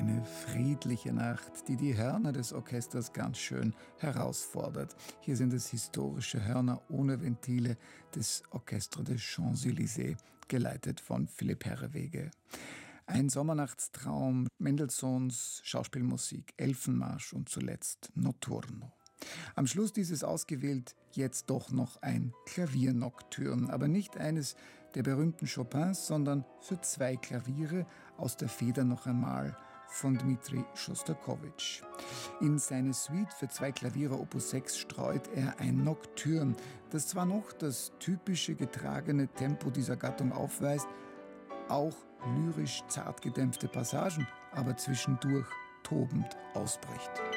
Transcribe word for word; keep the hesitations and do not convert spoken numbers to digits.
Eine friedliche Nacht, die die Hörner des Orchesters ganz schön herausfordert. Hier sind es historische Hörner ohne Ventile des Orchestre des Champs-Élysées, geleitet von Philipp Herreweghe. Ein Sommernachtstraum, Mendelssohns Schauspielmusik, Elfenmarsch und zuletzt Notturno. Am Schluss dieses ausgewählt jetzt doch noch ein Klaviernocturne, aber nicht eines der berühmten Chopins, sondern für zwei Klaviere aus der Feder noch einmal von Dmitri Schostakowitsch. In seine Suite für zwei Klaviere Opus sechs streut er ein Nocturne, das zwar noch das typische getragene Tempo dieser Gattung aufweist, auch lyrisch zart gedämpfte Passagen, aber zwischendurch tobend ausbricht.